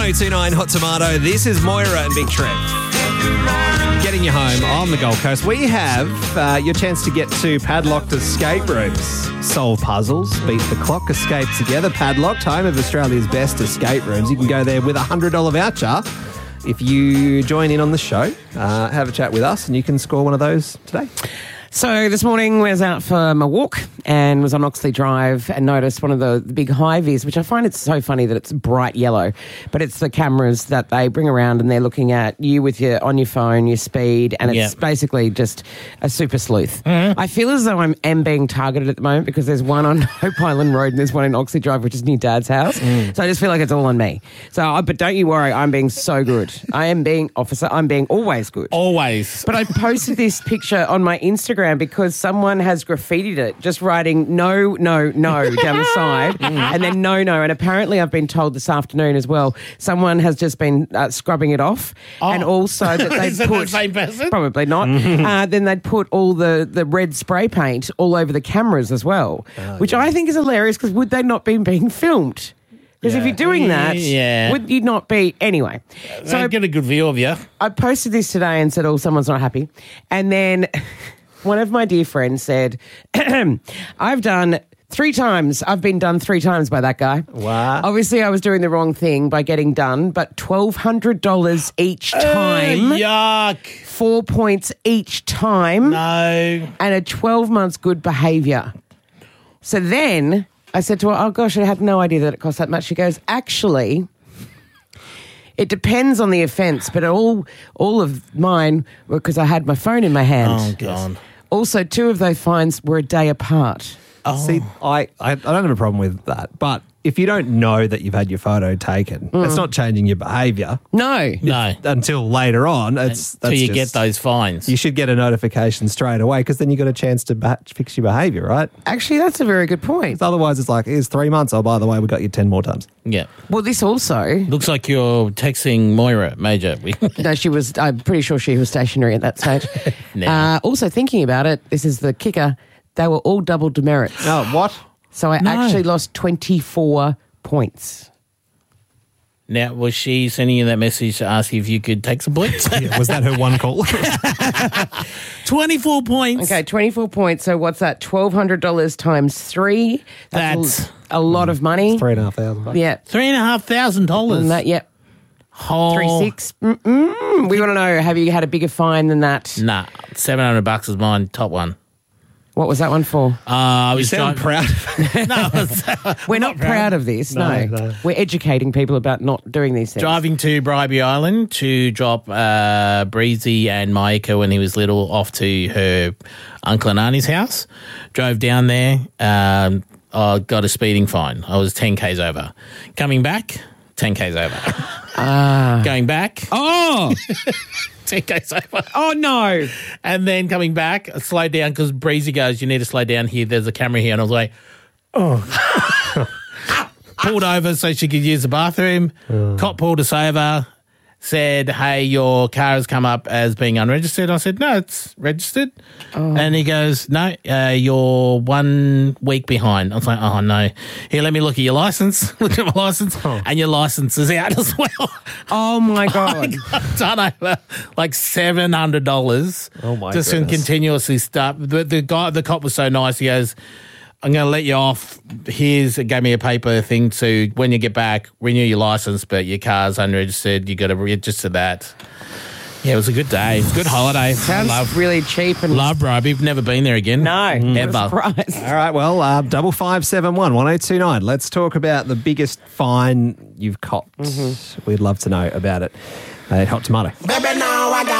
1029 Hot Tomato. This is Moira and Big Trev. Getting you home on the Gold Coast. We have your chance to get to Padlocked escape rooms. Solve puzzles, beat the clock, escape together. Padlocked, home of Australia's best escape rooms. You can go there with a $100 voucher if you join in on the show. Have a chat with us and you can score one of those today. So this morning I was out for my walk and was on Oxley Drive and noticed one of the big high-vis, which I find it's so funny that it's bright yellow, but it's the cameras that they bring around and they're looking at you with on your phone, your speed, and it's basically just a super sleuth. Mm-hmm. I feel as though I am being targeted at the moment because there's one on Hope Island Road and there's one in Oxley Drive, which is near Dad's house. So I just feel like it's all on me. So, but don't you worry, I'm being so good. I am being officer. I'm being always good. Always. But I posted this picture on my Instagram because someone has graffitied it, just writing no down the side and then no. And apparently I've been told this afternoon as well, someone has just been scrubbing it off and also that they'd put... the same person? Probably not. Then they'd put all the red spray paint all over the cameras as well, which I think is hilarious because would they not be being filmed? Because if you're doing that, would you not be... Anyway. So I get a good view of you. I posted this today and said, someone's not happy. And then... One of my dear friends said, I've been done 3 times by that guy. Wow. Obviously, I was doing the wrong thing by getting done, but $1,200 each time. Yuck. 4 points each time. No. And a 12 months good behaviour. So then I said to her, oh, gosh, I had no idea that it cost that much. She goes, actually... It depends on the offence, but all of mine were because I had my phone in my hand. Oh, God. Also, 2 of those fines were a day apart. Oh. See, I don't have a problem with that, but if you don't know that you've had your photo taken, it's not changing your behaviour. No. Until later on. Until you get those fines. You should get a notification straight away because then you got a chance to fix your behaviour, right? Actually, that's a very good point. Otherwise, it's like, here's 3 months. Oh, by the way, we got you 10 more times. Yeah. Well, this also... Looks like you're texting Moira, Major. No, she was... I'm pretty sure she was stationary at that stage. Also, thinking about it, this is the kicker, they were all double demerits. Oh, what? So I actually lost 24 points. Now, was she sending you that message to ask if you could take some points? Was that her one call? 24 points. Okay, 24 points. So what's that? $1,200 times 3. That's a lot of money. $3,500. Yeah. $3,500. And that, yep. Oh. 3,600. We want to know, have you had a bigger fine than that? Nah, $700 is mine, top one. What was that one for? You sound proud. We're not proud of this, no. We're educating people about not doing these things. Driving to Bribey Island to drop Breezy and Maika when he was little off to her uncle and auntie's house. Drove down there, I got a speeding fine. I was 10 Ks over. Coming back, 10 Ks over. Going back. Oh! 10 Ks over. Oh, no. And then coming back, I slowed down because Breezy goes, you need to slow down here. There's a camera here. And I was like, oh. Pulled over so she could use the bathroom. Cop pulled us over, said, hey, your car has come up as being unregistered. I said, no, it's registered. And he goes, no, you're 1 week behind. I was like, oh, no. Here, let me look at your license. Look at my license. And your license is out as well. Oh, my God. I got done over like $700. Oh, my just goodness. continuously stuff. The cop was so nice. He goes, I'm going to let you off. Gave me a paper thing to, when you get back, renew your license, but your car's unregistered. You got to register that. Yeah, it was a good day. Good holiday. Sounds really cheap. And Love Bribey. We've never been there again. No. Ever. Surprised. All right, well, 5571 1029. Let's talk about the biggest fine you've copped. We'd love to know about it. Hot Tomato.